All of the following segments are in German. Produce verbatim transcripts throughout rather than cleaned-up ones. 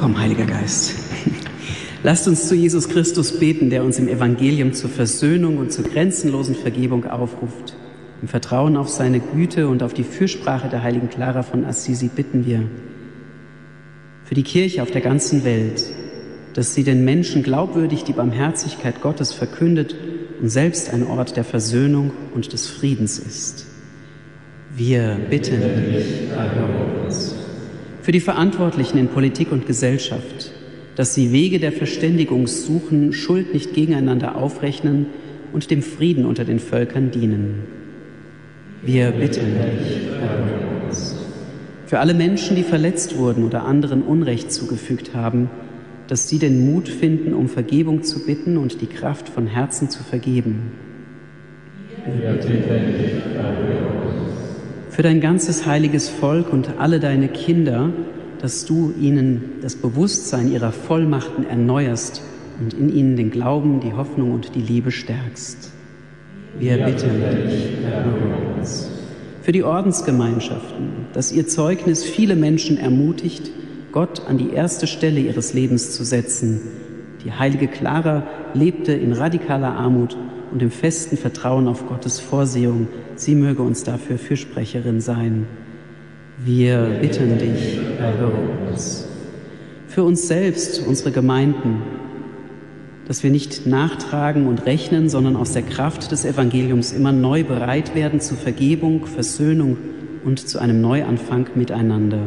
komm, Heiliger Geist. Lasst uns zu Jesus Christus beten, der uns im Evangelium zur Versöhnung und zur grenzenlosen Vergebung aufruft. Im Vertrauen auf seine Güte und auf die Fürsprache der heiligen Clara von Assisi bitten wir für die Kirche auf der ganzen Welt, dass sie den Menschen glaubwürdig die Barmherzigkeit Gottes verkündet und selbst ein Ort der Versöhnung und des Friedens ist. Wir bitten dich, erhöre uns. Für die Verantwortlichen in Politik und Gesellschaft, dass sie Wege der Verständigung suchen, Schuld nicht gegeneinander aufrechnen und dem Frieden unter den Völkern dienen. Wir bitten dich, erhöre uns. Für alle Menschen, die verletzt wurden oder anderen Unrecht zugefügt haben, dass sie den Mut finden, um Vergebung zu bitten und die Kraft von Herzen zu vergeben. Wir bitten dich, erhöre uns. Für dein ganzes heiliges Volk und alle deine Kinder, dass du ihnen das Bewusstsein ihrer Vollmachten erneuerst und in ihnen den Glauben, die Hoffnung und die Liebe stärkst. Wir bitten dich, erhöre uns. Für die Ordensgemeinschaften, dass ihr Zeugnis viele Menschen ermutigt, Gott an die erste Stelle ihres Lebens zu setzen. Die heilige Clara lebte in radikaler Armut und im festen Vertrauen auf Gottes Vorsehung. Sie möge uns dafür Fürsprecherin sein. Wir bitten dich, erhöre uns. Für uns selbst, unsere Gemeinden, dass wir nicht nachtragen und rechnen, sondern aus der Kraft des Evangeliums immer neu bereit werden zu Vergebung, Versöhnung und zu einem Neuanfang miteinander.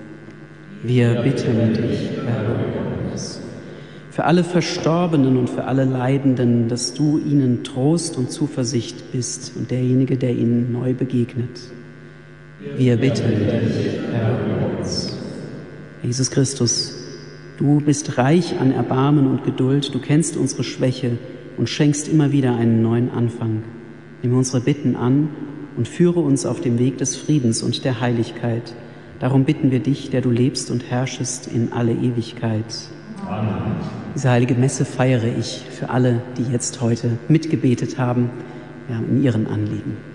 Wir bitten dich, erhöre uns. Für alle Verstorbenen und für alle Leidenden, dass du ihnen Trost und Zuversicht bist und derjenige, der ihnen neu begegnet. Wir bitten dich, erhöre uns. Jesus Christus, du bist reich an Erbarmen und Geduld, du kennst unsere Schwäche und schenkst immer wieder einen neuen Anfang. Nimm unsere Bitten an und führe uns auf dem Weg des Friedens und der Heiligkeit. Darum bitten wir dich, der du lebst und herrschest in alle Ewigkeit. Amen. Diese heilige Messe feiere ich für alle, die jetzt heute mitgebetet haben, ja, in ihren Anliegen.